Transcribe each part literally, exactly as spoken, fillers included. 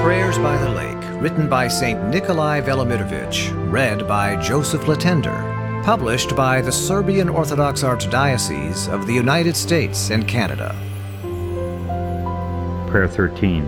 Prayers by the Lake, written by Saint Nikolai Velimirovich, read by Joseph Latender, published by the Serbian Orthodox Archdiocese of the United States and Canada. Prayer thirteen.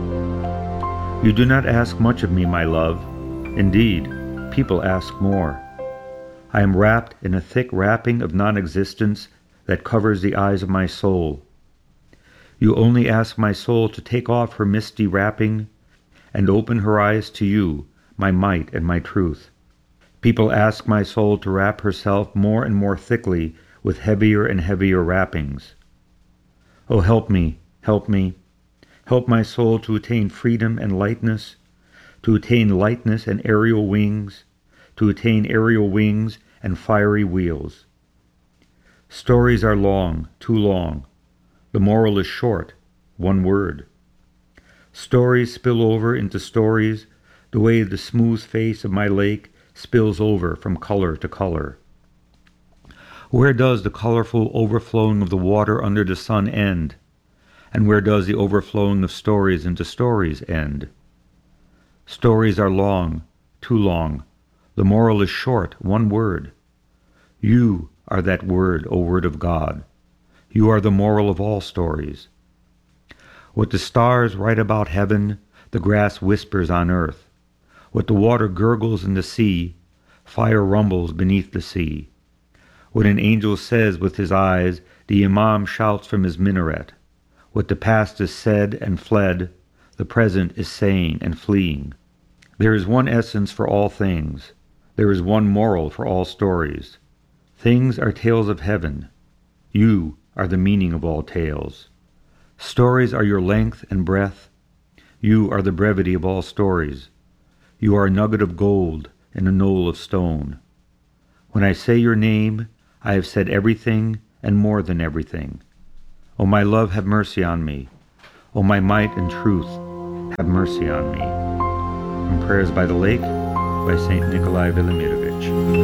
You do not ask much of me, my love. Indeed, people ask more. I am wrapped in a thick wrapping of non-existence that covers the eyes of my soul. You only ask my soul to take off her misty wrapping and open her eyes to you, my might and my truth. People ask my soul to wrap herself more and more thickly with heavier and heavier wrappings. Oh, help me, help me. Help my soul to attain freedom and lightness, to attain lightness and aerial wings, to attain aerial wings and fiery wheels. Stories are long, too long. The moral is short, one word. Stories spill over into stories the way the smooth face of my lake spills over from color to color. Where does the colorful overflowing of the water under the sun end? And where does the overflowing of stories into stories end? Stories are long, too long. The moral is short, one word. You are that word, O Word of God. You are the moral of all stories. What the stars write about heaven, the grass whispers on earth. What the water gurgles in the sea, fire rumbles beneath the sea. What an angel says with his eyes, the imam shouts from his minaret. What the past is said and fled, the present is saying and fleeing. There is one essence for all things. There is one moral for all stories. Things are tales of heaven. You are the meaning of all tales. Stories are your length and breadth. You are the brevity of all stories. You are a nugget of gold and a knoll of stone. When I say your name, I have said everything and more than everything. O my love, have mercy on me. O my might and truth, have mercy on me. From Prayers by the Lake by Saint Nikolai Velimirovich.